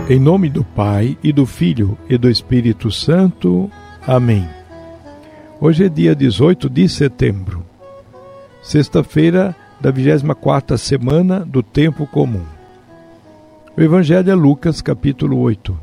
Em nome do Pai, e do Filho, e do Espírito Santo. Amém. Hoje é dia 18 de setembro, sexta-feira da 24ª semana do Tempo Comum. O Evangelho é Lucas, capítulo 8.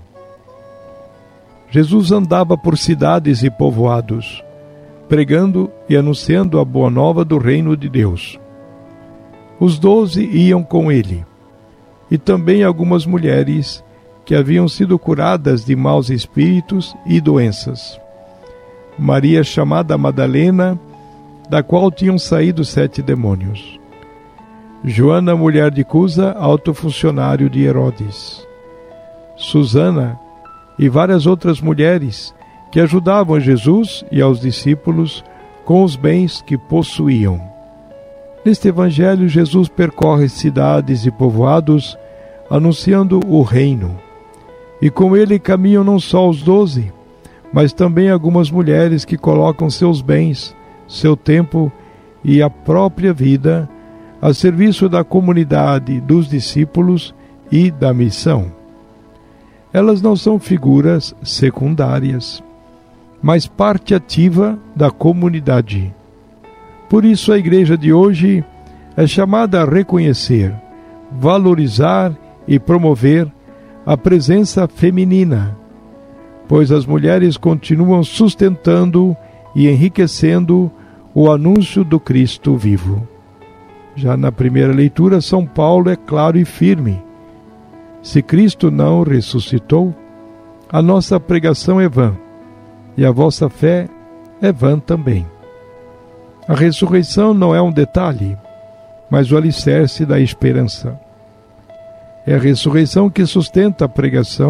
Jesus andava por cidades e povoados, pregando e anunciando a boa nova do reino de Deus. Os 12 iam com ele, e também algumas mulheres que haviam sido curadas de maus espíritos e doenças. Maria, chamada Madalena, da qual tinham saído 7 demônios. Joana, mulher de Cusa, alto funcionário de Herodes. Susana e várias outras mulheres que ajudavam a Jesus e aos discípulos com os bens que possuíam. Neste evangelho, Jesus percorre cidades e povoados anunciando o reino. E com ele caminham não só os 12, mas também algumas mulheres que colocam seus bens, seu tempo e a própria vida a serviço da comunidade, dos discípulos e da missão. Elas não são figuras secundárias, mas parte ativa da comunidade. Por isso a igreja de hoje é chamada a reconhecer, valorizar e promover a presença feminina, pois as mulheres continuam sustentando e enriquecendo o anúncio do Cristo vivo. Já na primeira leitura, São Paulo é claro e firme. Se Cristo não ressuscitou, a nossa pregação é vã, e a vossa fé é vã também. A ressurreição não é um detalhe, mas o alicerce da esperança. É a ressurreição que sustenta a pregação